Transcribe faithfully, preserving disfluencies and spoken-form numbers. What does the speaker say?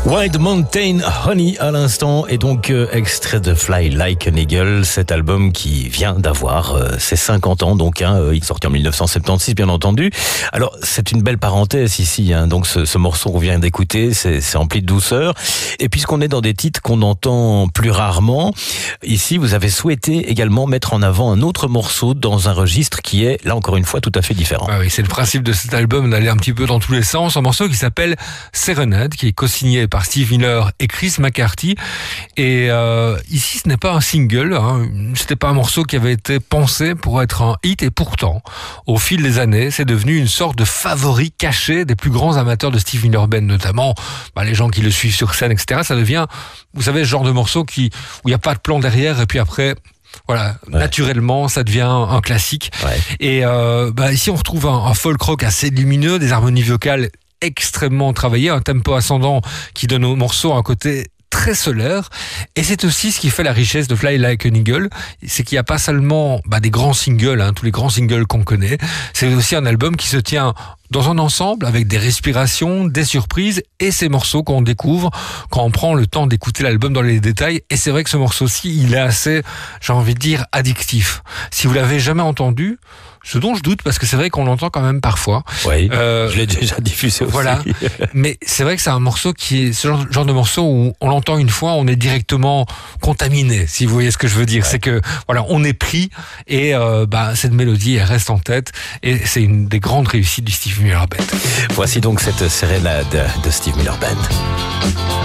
Wild Mountain Honey à l'instant et donc euh, extrait de Fly Like an Eagle, cet album qui vient d'avoir euh, ses cinquante ans, donc hein, euh, il est sorti en dix-neuf cent soixante-seize bien entendu. Alors c'est une belle parenthèse ici, hein, donc ce, ce morceau qu'on vient d'écouter, c'est, c'est empli de douceur. Et puisqu'on est dans des titres qu'on entend plus rarement, ici vous avez souhaité également mettre en avant un autre morceau dans un registre qui est là encore une fois tout à fait différent. Ah oui, c'est le principe de cet album d'aller un petit peu dans tous les sens. Un morceau qui s'appelle Serenade, qui est co-signé par Steve Miller et Chris McCarthy. Et euh, ici, ce n'est pas un single, hein. C'était pas un morceau qui avait été pensé pour être un hit. Et pourtant, au fil des années, c'est devenu une sorte de favori caché des plus grands amateurs de Steve Miller Band, notamment bah, les gens qui le suivent sur scène, et cetera. Ça devient, vous savez, ce genre de morceau qui, où il n'y a pas de plan derrière, et puis après... Voilà, ouais. Naturellement, ça devient un classique. Ouais. Et euh, bah, ici, on retrouve un, un folk rock assez lumineux, des harmonies vocales extrêmement travaillées, un tempo ascendant qui donne au morceau un côté très solaire. Et c'est aussi ce qui fait la richesse de Fly Like an Eagle, c'est qu'il n'y a pas seulement bah, des grands singles, hein, tous les grands singles qu'on connaît. C'est aussi un album qui se tient dans un ensemble avec des respirations, des surprises et ces morceaux qu'on découvre quand on prend le temps d'écouter l'album dans les détails. Et c'est vrai que ce morceau-ci, il est assez, j'ai envie de dire, addictif. Si vous l'avez jamais entendu, ce dont je doute, parce que c'est vrai qu'on l'entend quand même parfois. Oui, euh, je l'ai déjà diffusé aussi. Voilà, mais c'est vrai que c'est un morceau qui est ce genre, genre de morceau où on l'entend une fois, on est directement contaminé, si vous voyez ce que je veux dire. Ouais. C'est que voilà, on est pris et euh, bah cette mélodie elle reste en tête et c'est une des grandes réussites du Steve Miller Band. Voici donc cette sérénade de Steve Miller Band.